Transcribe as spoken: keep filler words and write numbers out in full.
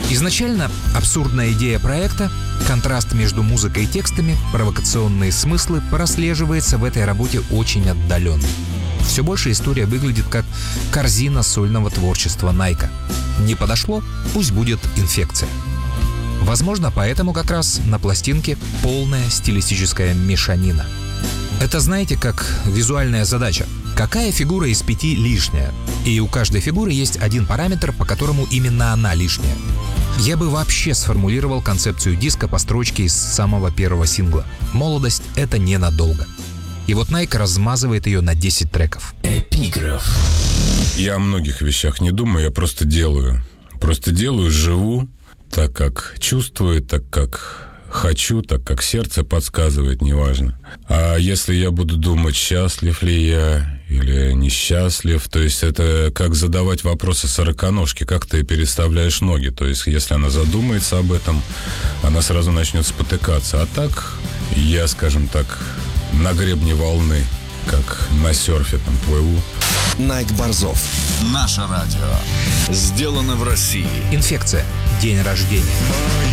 Изначально абсурдная идея проекта, контраст между музыкой и текстами, провокационные смыслы прослеживается в этой работе очень отдаленно. Все больше история выглядит как корзина сольного творчества Найка. Не подошло? Пусть будет инфекция. Возможно, поэтому как раз на пластинке полная стилистическая мешанина. Это, знаете, как визуальная задача. Какая фигура из пяти лишняя? И у каждой фигуры есть один параметр, по которому именно она лишняя. Я бы вообще сформулировал концепцию диска по строчке из самого первого сингла. «Молодость — это ненадолго». И вот Найк размазывает ее на десять треков. Эпиграф. Я о многих вещах не думаю, я просто делаю. Просто делаю, живу так, как чувствую, так, как хочу, так, как сердце подсказывает, неважно. А если я буду думать, счастлив ли я или несчастлив, то есть это как задавать вопросы сороконожке, как ты переставляешь ноги. То есть если она задумается об этом, она сразу начнет спотыкаться. А так я, скажем так, на гребне волны, как на серфе там плыву. Найк Борзов. Наше радио. Сделано в России. Инфекция. День рождения.